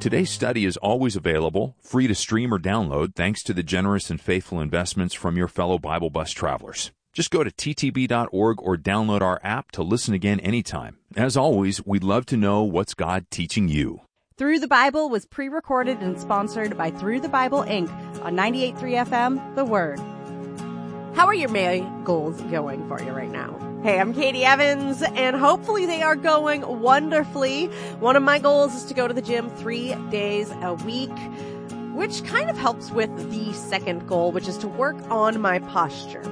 Today's study is always available, free to stream or download, thanks to the generous and faithful investments from your fellow Bible Bus travelers. Just go to ttb.org or download our app to listen again anytime. As always, we'd love to know what's God teaching you. Through the Bible was pre-recorded and sponsored by Through the Bible, Inc. on 98.3 FM, The Word. How are your May goals going for you right now? Hey, I'm Katie Evans, and hopefully they are going wonderfully. One of my goals is to go to the gym 3 days a week, which kind of helps with the second goal, which is to work on my posture.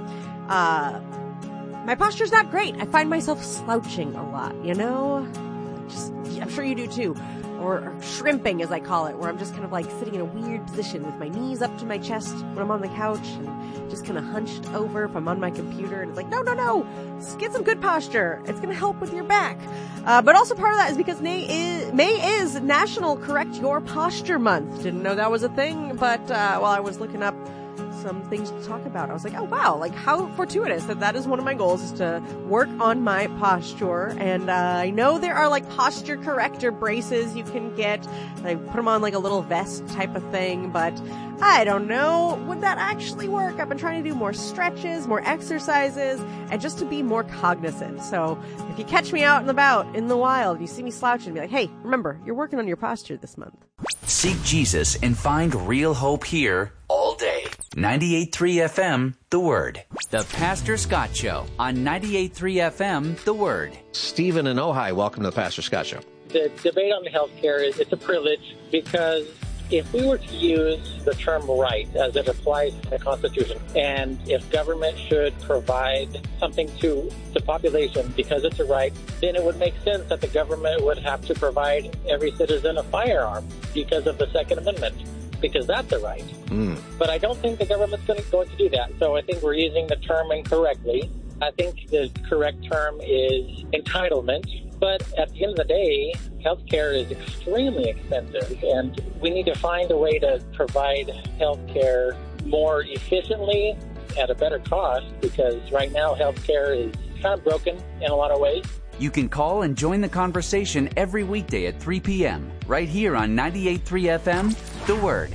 My posture's not great. I find myself slouching a lot, you know? I'm sure you do too. Or shrimping, as I call it, where I'm just kind of like sitting in a weird position with my knees up to my chest when I'm on the couch and just kind of hunched over if I'm on my computer. And it's like, no, get some good posture. It's going to help with your back. But also part of that is because May is National Correct Your Posture Month. Didn't know that was a thing, but while I was looking up some things to talk about, I was like, oh wow, like how fortuitous that is one of my goals, is to work on my posture. And I know there are like posture corrector braces you can get. I put them on like a little vest type of thing, but I don't know, would that actually work? I've been trying to do more stretches, more exercises, and just to be more cognizant. So if you catch me out and about in the wild, you see me slouching, be like, hey, remember, you're working on your posture this month. Seek Jesus and find real hope here all day. 98.3 FM, The Word. The Pastor Scott Show on 98.3 FM, The Word. Stephen in Ojai, welcome to the Pastor Scott Show. The debate on healthcare it's a privilege, because if we were to use the term right as it applies to the Constitution, and if government should provide something to the population because it's a right, then it would make sense that the government would have to provide every citizen a firearm because of the Second Amendment, because that's a right. But I don't think the government's going to do that. So I think we're using the term incorrectly. I think the correct term is entitlement. But at the end of the day, healthcare is extremely expensive, and we need to find a way to provide healthcare more efficiently at a better cost, because right now healthcare is kind of broken in a lot of ways. You can call and join the conversation every weekday at 3 p.m. right here on 98.3 FM, The Word.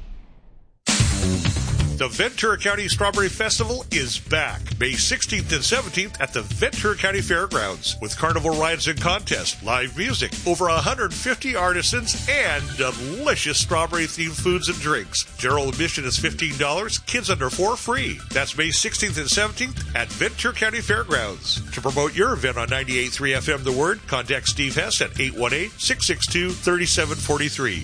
The Ventura County Strawberry Festival is back May 16th and 17th at the Ventura County Fairgrounds, with carnival rides and contests, live music, over 150 artisans, and delicious strawberry-themed foods and drinks. General admission is $15, kids under 4 free. That's May 16th and 17th at Ventura County Fairgrounds. To promote your event on 98.3 FM The Word, contact Steve Hess at 818-662-3743.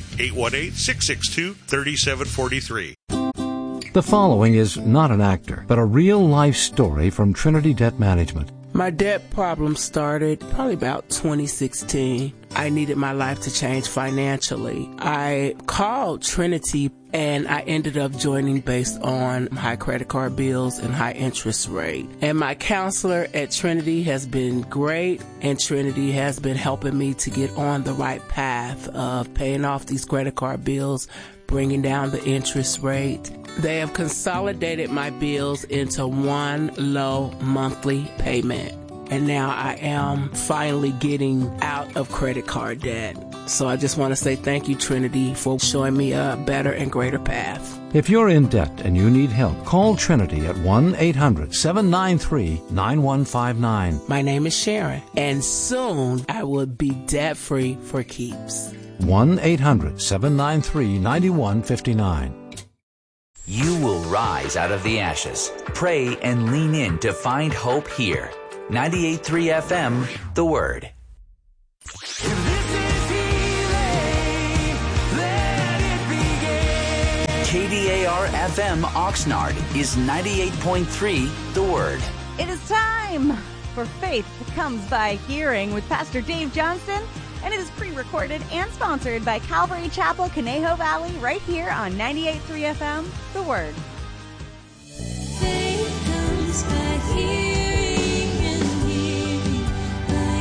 818-662-3743. The following is not an actor, but a real-life story from Trinity Debt Management. My debt problem started probably about 2016. I needed my life to change financially. I called Trinity, and I ended up joining based on high credit card bills and high interest rate. And my counselor at Trinity has been great, and Trinity has been helping me to get on the right path of paying off these credit card bills, bringing down the interest rate. They have consolidated my bills into one low monthly payment. And now I am finally getting out of credit card debt. So I just want to say thank you, Trinity, for showing me a better and greater path. If you're in debt and you need help, call Trinity at 1-800-793-9159. My name is Sharon, and soon I will be debt-free for keeps. 1-800-793-9159. You will rise out of the ashes. Pray and lean in to find hope here. 98.3 FM, The Word. KDAR FM Oxnard is 98.3 The Word. It is time for Faith That Comes by Hearing with Pastor Dave Johnston, and it is pre-recorded and sponsored by Calvary Chapel, Conejo Valley, right here on 98.3 FM, The Word. Faith comes by hearing, and hearing by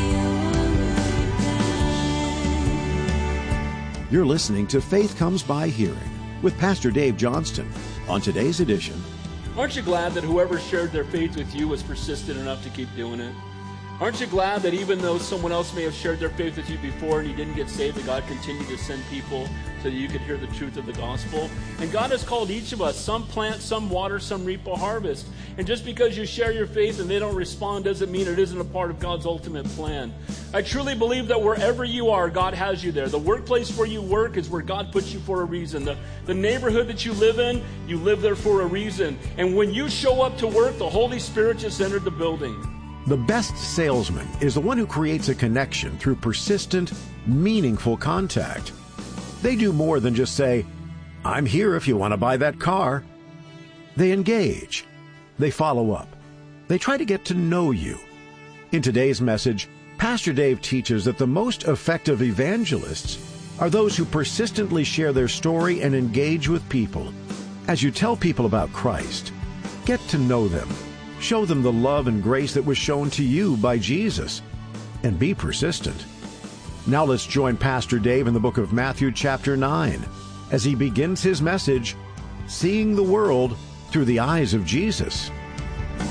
your word. You're listening to Faith Comes by Hearing with Pastor Dave Johnston. On today's edition, aren't you glad that whoever shared their faith with you was persistent enough to keep doing it? Aren't you glad that even though someone else may have shared their faith with you before and you didn't get saved, that God continued to send people so that you could hear the truth of the gospel? And God has called each of us. Some plant, some water, some reap a harvest. And just because you share your faith and they don't respond doesn't mean it isn't a part of God's ultimate plan. I truly believe that wherever you are, God has you there. The workplace where you work is where God puts you for a reason. The neighborhood that you live in, you live there for a reason. And when you show up to work, the Holy Spirit just entered the building. The best salesman is the one who creates a connection through persistent, meaningful contact. They do more than just say, "I'm here if you want to buy that car." They engage. They follow up. They try to get to know you. In today's message, Pastor Dave teaches that the most effective evangelists are those who persistently share their story and engage with people. As you tell people about Christ, get to know them. Show them the love and grace that was shown to you by Jesus. And be persistent. Now let's join Pastor Dave in the book of Matthew chapter 9 as he begins his message, Seeing the World Through the Eyes of Jesus.